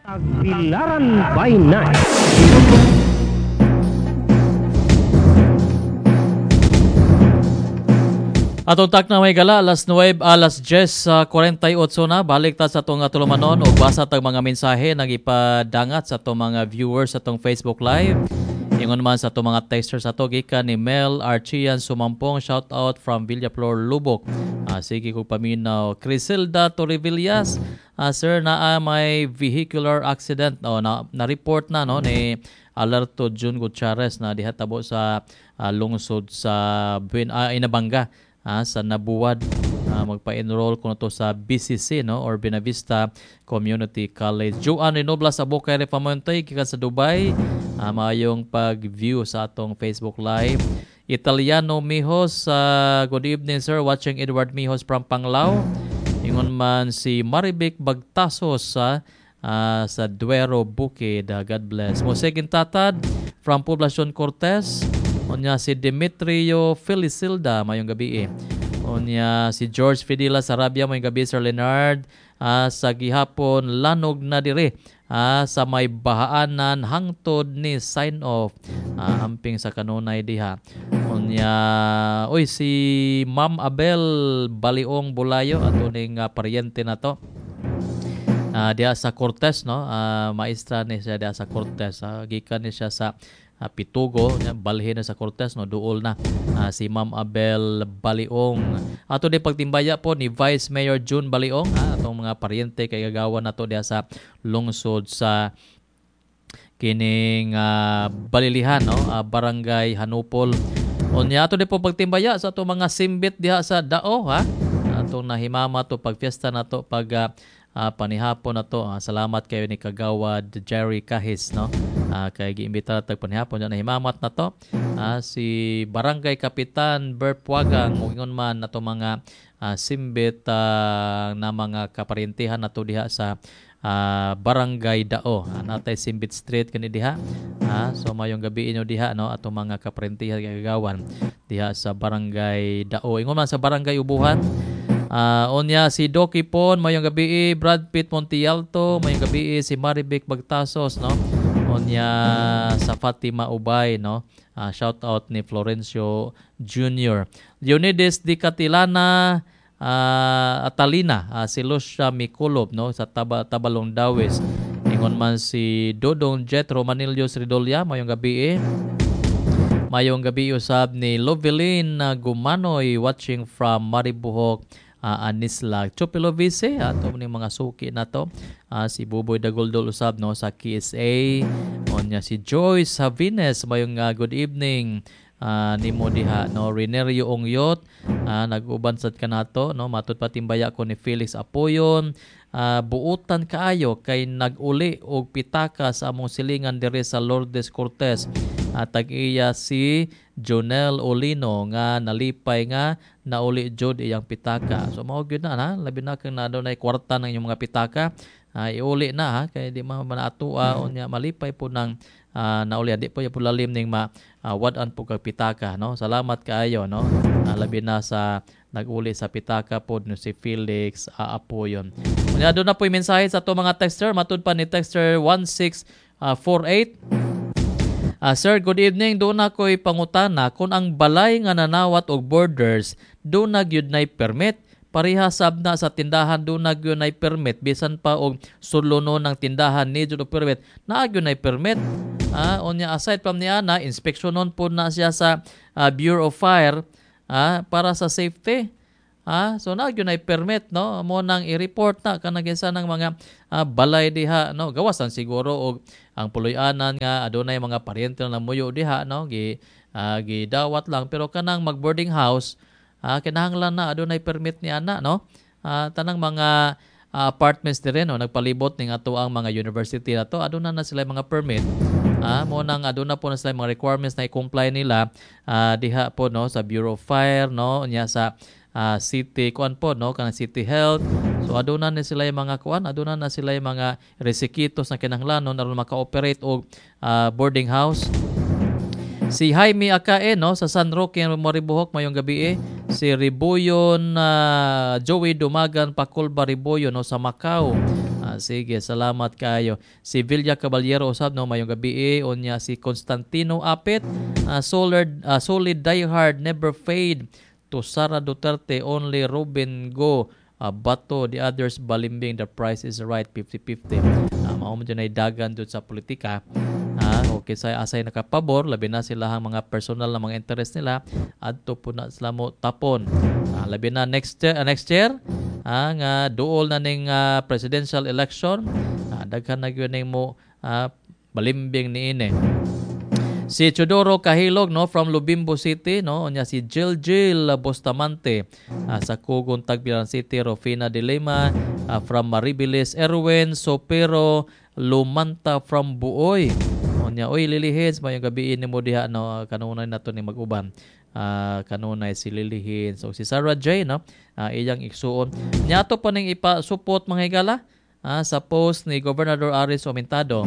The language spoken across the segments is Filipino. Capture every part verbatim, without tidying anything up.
Tagbilaran by Night. Atong tak na may gala, alas nuwebe, alas diyes sa forty-eight na, balik ta sa itong tulumanon o basa tag mga mensahe nang ipadangat sa itong mga viewers sa itong Facebook Live. Ingon man sa itong mga texters sa ito, gikan ni Mel Archian Sumampong, shout out from Villaflor, Lubok. Ah, sige kong paminaw. Crisilda Torrevillas, ah, sir, na ah, may vehicular accident o na, na-report na no ni Alerto June Gutierrez na dihatabo sa ah, lungsod sa Buen, ah, Inabanga. Ah, sa Nabuwad, ah, magpa-enroll ko na to sa B C C no or Benavista Community College. Joan Renoblas Abokay Refamonte gikan sa Dubai. Ah, maayong pag-view sa atong Facebook Live. Italiano Mijos, uh, good evening sir, watching Edward Mijos from Panglao. Ingon man si Maribek Bagtasos sa uh, sa Duero Bukid. Uh, God bless. Mosegin Tatad from Poblacion Cortez. Onya si Demetrio Felicilda, mayong gabi eh. Onya si George Fidila Sarabia, mayong gabi Sir Leonard. Uh, sa gihapon, lanog na dire. Uh, sa may bahaanan, hangtod ni sign off. Uh, amping sa kanunay diha. Onya, oy si Ma'am Abel Baliong Bulayo, ato ning uh, paryente na to. Uh, diha sa Cortez, no? Uh, maestra ni siya diha sa Cortez. Uh, gikan ni siya sa Uh, Pitugo, balhin na sa Cortez, no, duol na uh, si Ma'am Abel Baliong. Ato di pagtimbaya po ni Vice Mayor June Baliong, uh, atong mga paryente kay gagawa na to diya sa lungsod sa kining uh, Balilihan, no, uh, Barangay Hanupol. Unya ato di po pagtimbaya sa atong mga simbit diha sa Dao, ha, atong nahimama to pagfiesta na to pag uh, uh, panihapon na to. Uh, salamat kayo ni Kagawad Jerry Kahis, no. Uh, kay giimbita tag panihapon na himamat na to. Uh, si Barangay Kapitan Bert Puagang ingon man nato mga uh, simbit uh, na mga kaparintihan nato diha sa uh, Barangay Dao. Uh, natay Simbit Street kani diha. Uh, so mayong gabi inyo diha, no, ato mga kaparintihan kagawan diha sa Barangay Dao. Ingon man sa Barangay Ubuhan. Uh, onya si Doki Pon, mayong gabi Brad Pitt Montialto, mayong gabi si Maribek Bagtasos, no. Onya sa Fatima Ubay, no. Uh, shout out ni Florencio Junior Leonides Di Catilana, uh, Atalina, uh, si Lucia Miculob, no, sa Taba, Tabalong Dawes. Ingon man si Dodong Jet Romanilios Ridolia, mayong gabi mayong gabi usab ni Lovelin uh, Gumanoy watching from Maribuhok, uh, Anislag. Chopilo Vice, ato ni mga suki na to. Uh, si Buboy Dagoldol usab, no, sa K S A. Onya si Joyce Havines, mayong uh, good evening. Uh, nimo diha, no, Renerio Ongyot, uh, nag-uban sad kanato, no, matud patimbaya ko ni Felix Apoyon. Uh, buutan kaayo kay nag-uli og pitaka sa among silingan dire sa Lourdes Cortez. At uh, tag-iya si Jonel Olino nga nalipay nga nauli jud iyang pitaka. So mao gyud na, ha, labi na kang na nay kwarta ng inyong mga pitaka. Uh, iuli na, ha, kay di man manaatua unya malipay po ng uh, nauli di po ya po lalim ning ma uh, wad-an po kag pitaka, no. Salamat kaayo, no. Uh, labi na sa nag-uli sa pitaka po no si Felix uh, Apoyon. Unya do na po mensahe sa to mga texter, matud pa ni texter one six four eight. Uh, sir, good evening. Doon na ko'y pangutana kung ang balay nga nanawat og borders doon na gyud nay permit. Parihasab na sa tindahan doon na gyud nay permit. Bisan pa og suluno ng tindahan ni gyud og permit. Na gyud nay permit. Ah, onya aside from niya na inspeksyonon po na siya sa uh, Bureau of Fire, ah, para sa safety. Ah, so na gyud nay permit, no, mo nang i-report na kanang isa ng mga uh, balay diha, no. Gawasan siguro og ang puloy-anan nga adunay mga paryente na muyo diha, no, gi uh, gidawat lang pero kanang mag-boarding house, uh, kinahanglan na adunay permit ni ana, no. Uh, tanang mga uh, apartments dire, no, nagpalibot ning ato ang mga university na to, aduna na sila mga permit. Ah, mo nang aduna po na sila mga requirements na i-comply nila uh, diha po, no, sa Bureau of Fire, no, nya sa uh, city kuan po, no, kanang city health. So aduna na sila yung mga kuan, aduna na sila yung mga resikitos na kinahanglanon aron maka-operate og uh, boarding house. Si Jaime Akae, no, sa San Roque, Maribuhok, mayong gabi eh. Si Riboyon, uh, Joey Dumagan, Pakulba Riboyon, no, sa Macau. Uh, Ah, sige, salamat kayo. Si Villa Caballero usab no, mayong gabi eh. Unya si Constantino Apit, ah, solid ah, solid diehard never fade to Sara Duterte only Ruben Go. Uh, Bato, the others balimbing, the price is right, fifty-fifty. Uh, mao mo dyan ay dagan doon sa politika. Uh, okay, sa asay nakapabor, labi na sila ang mga personal na mga interest nila, adto po na sila mo tapon. Uh, labi na next year, uh, next year ang uh, duol na ning uh, presidential election, uh, daghan na gyud ning mo uh, balimbing ni ini. Si Chodoro Kahilog no from Lubimbo City no unya si Jill Jill Bustamante uh, sa Kugon Tagbilan City, Rufina de Lima uh, from Maribilis, Erwin Sopero Lumanta from Buoy. Unya oy Lilihins mayong gabi ni mo diha no kanunay nato ni mag-uban. Uh, kanunay si Lilihins so si Sarah J no uh, iyang igsuon. Nya ato pa ning ipa-support mga higala uh, sa post ni Gobernador Aris Omentado.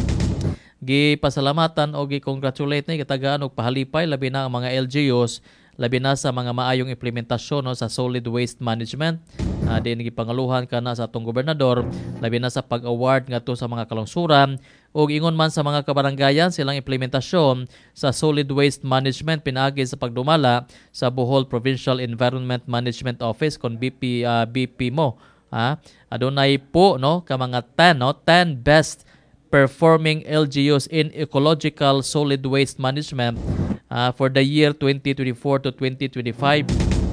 Gipasalamatan o gi-congratulate ni katagaan og pahalipay labi na ang mga L G Us labi na sa mga maayong implementasyon no, sa solid waste management. Uh, din gipangaluhan kana sa atong gobernador labi na sa pag-award ngadto sa mga kalungsuran ug ingon man sa mga kabarangayan silang implementasyon sa solid waste management pinaagi sa pagdumala sa Bohol Provincial Environment Management Office kon B P uh, B P mo. Ha? Adunay po no ka mga ten no ten best performing L G Us in ecological solid waste management uh, for the year twenty twenty-four to twenty twenty-five.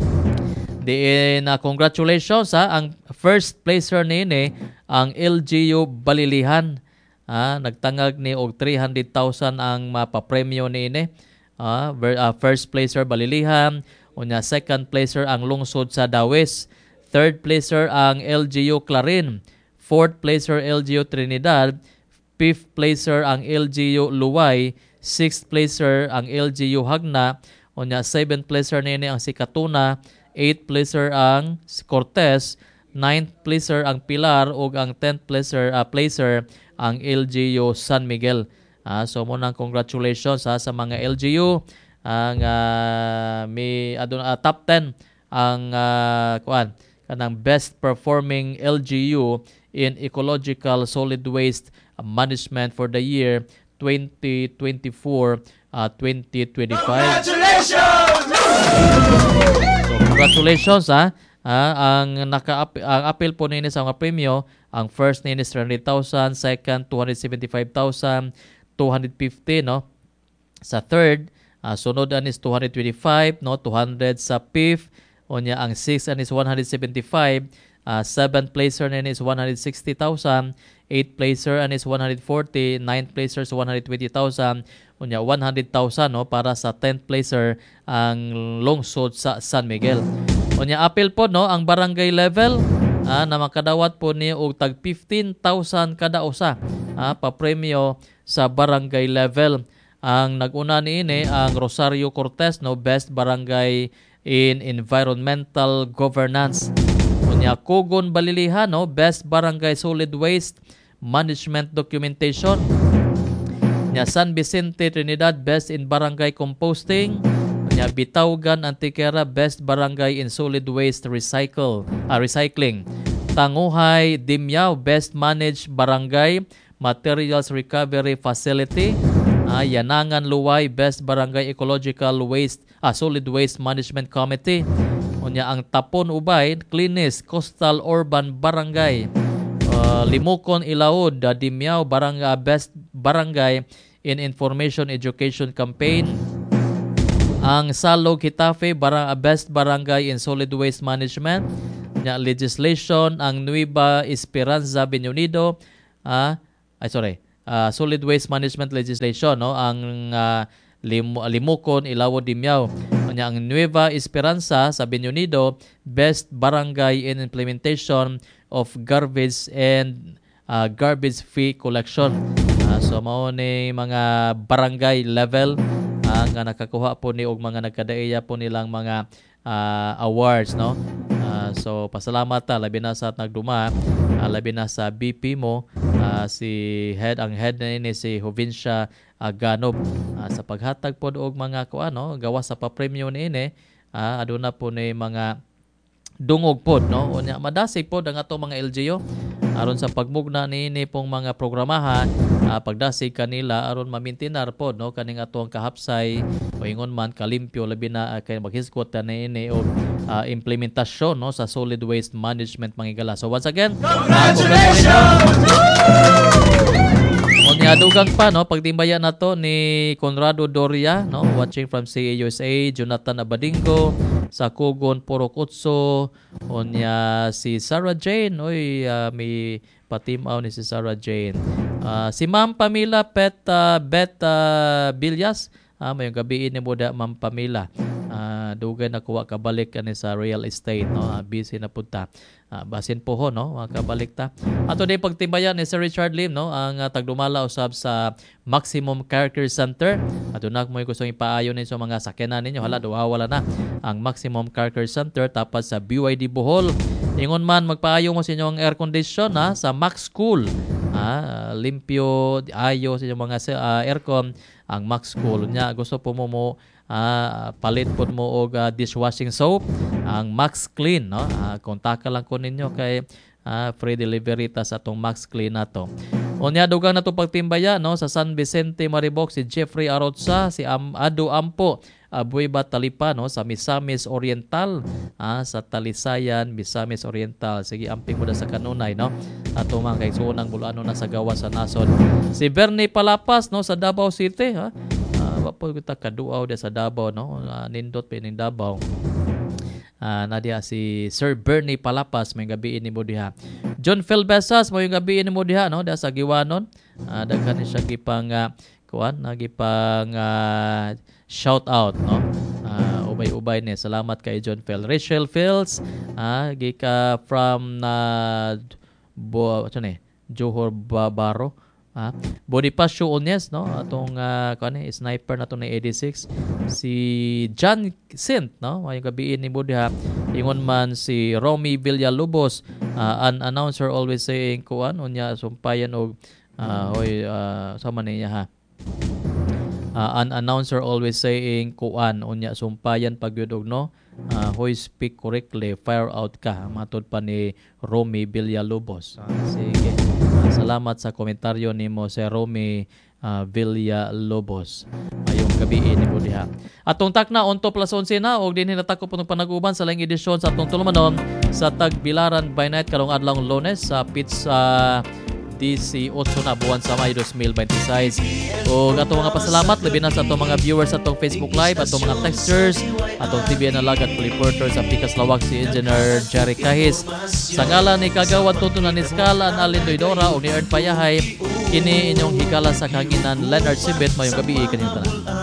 Diin uh, congratulations ha, ang first placer nini ang L G U Balilihan. Uh, nagtangag ni og three hundred thousand ang mapapremyo niini. Uh, uh, first placer Balilihan, unya second placer ang lungsod sa Dawes, third placer ang L G U Clarin, fourth placer L G U Trinidad, fifth placer ang L G U Luway, sixth placer ang L G U Hagna, unya seventh placer nini ang si Katuna, eighth placer ang Cortez, ninth placer ang Pilar ug ang tenth placer uh, placer ang L G U San Miguel. Uh, so mo nang congratulations ha, sa mga L G U ang uh, may adun uh, top ten ang uh, kuan kanang best performing L G U in ecological solid waste management for the year twenty twenty-four uh, twenty twenty-five. Congratulations! So, congratulations ha. Ah, ang naka ang appeal po nini sa mga premyo, ang first nini is three hundred thousand, second two hundred seventy-five thousand two hundred fifty no. Sa third, uh, sunod an is two hundred twenty-five no, two hundred sa fifth, unya ang sixth an is one hundred seventy-five. Uh, seventh placer na is one hundred sixty thousand, eighth placer and is one hundred forty, ninth placer is one hundred twenty thousand, unya one hundred thousand no, para sa tenth placer ang lungsod sa San Miguel. Unya apil po no ang barangay level ah, na makadawat po ni og tag fifteen thousand kada usa ah, pa premyo sa barangay level. Ang naguna niini ang Rosario Cortez no, best barangay in environmental governance. Unya Kugon Balilihan no, best barangay solid waste management documentation. Nya San Vicente Trinidad, best in barangay composting. Nya Bitawgan Antiquera, best barangay in solid waste recycle uh, recycling. Tanguhay Dimyao, best managed barangay materials recovery facility. Uh, Yanangan Luway, best barangay ecological waste uh, solid waste management committee. Unya ang Tapon Ubay, Cleanest Coastal Urban Barangay. Uh, Limukon Ilaud, uh, Dimyao barangay best barangay in information education campaign. Ang Salog Hitafe, barang, best barangay in solid waste management. Nya legislation ang Nueva Esperanza Bienvenido, ah uh, ay sorry, uh, solid waste management legislation no, ang uh, Lim, Limukon Ilawo Dimyao. Nya ang Nueva Esperanza sa Bienvenido, best barangay in implementation of garbage and uh, garbage fee collection. Uh, so mao ni mga barangay level ang uh, nakakuha po ni og mga nagkadaiya po nilang mga uh, awards no. Uh, so pasalamat ta labi na sa nagduma, uh, labi na sa B P mo, uh, si head ang head na ini si Jovincia uh, Ganob uh, sa paghatag pod og mga kuan no, gawas sa papremyo niini, uh, aduna po ni mga dungog pod no. Unya madasig pod ang ato mga L G U. aron sa pagmugna niini pong mga programahan, uh, pagdasig kanila aron mamintinar pod no kaning atong kahapsay o ingon man kalimpyo labi na uh, kay maghisgot ta niini og uh, implementasyon no sa solid waste management manghigala. So once again, congratulations. Unya dugang pa no pagtimbayan nato ni Conrado Doria no watching from C A U S A, Jonathan Abadingo sa Kugon Purok Utso, unya si Sarah Jane oy uh, may patimaw ni si Sarah Jane. Uh, si Ma'am Pamela Pet uh, Bet uh, Bilyas, ah, mayong gabi ni mo da Ma'am Pamela. Uh, dugay na kuha kabalik ani sa real estate no, uh, busy na punta. Uh, basin po ho no, makabalik ta. Ato day pagtimbayan ni Sir Richard Lim no, ang uh, tagdumala usab sa Maximum Car Care Center. Ato na mo gusto ipaayo ni sa mga sakyanan ninyo, hala duha wala na ang Maximum Car Care Center tapos sa B Y D Bohol. Ingon man magpaayo mo sa inyong air condition ha, sa Max Cool. Ah, limpyo ayo sa inyong mga uh, aircon ang Max Cool nya. Gusto po mo mo uh, palit po mo og uh, dishwashing soap ang Max Clean no. Uh, kontak lang ko ninyo kay uh, free delivery ta sa atong Max Clean nato. Unya dugang nato pagtimbaya no sa San Vicente Mariboc si Jeffrey Arotza, si Am Ado Ampo Abueva Talipa no sa Misamis Oriental, ah, sa Talisayan Misamis Oriental. Sige amping mo da sa kanunay no. Ato mga kay sunang bulano na sa gawa sa nasod. Si Bernie Palapas no sa Davao City ha. Uh, Wapo kita kaduaw da sa Davao no. Uh, nindot pa ning Davao. Uh, nadia si Sir Bernie Palapas may gabi ni mo diha. John Felbesas may gabi ni mo diha no da sa Giwanon. Uh, daghan ni siya gipang uh, kuan nagipang uh, shout out no. Uh, ubay-ubay ni salamat kay John Fel. Rachel Fields uh, gika from uh, bo ano ni Johor Baro. Ah, Bonifacio Ones no atong uh, kani sniper nato ni eighty-six. Si John Sint no may gabi ni mo diha. Ingon man si Romy Villalobos, uh, an announcer always saying kuan unya sumpayan og uh, hoy uh, sama niya ha. Uh, an announcer always saying kuan unya sumpayan pagyud og no. Uh, hoy speak correctly, fire out ka matod pa ni Romy Villalobos. Uh, sige. Uh, salamat sa komentaryo nimo si Romy uh, Villalobos. Ayong gabi ni mo diha. Atong takna onto plus eleven na og dinhi natako po panag-uban sa laing edisyon sa atong tulumanon sa Tagbilaran by Night karong adlaw Lunes sa Pizza eighteen na buwan sa Mayo twenty twenty-six. O atong mga pasalamat labi na sa atong mga viewers sa atong Facebook Live, atong mga texters, atong T V Analog at reporter sa Picas Lawak si Engineer Jerry Kahis. Sa ngalan ni Kagawad Tutunan ni Skala an Alin Doidora o ni Ern Payahay, kini inyong higala sa kanginan Leonard Sibet mayong gabi kanilang tanan.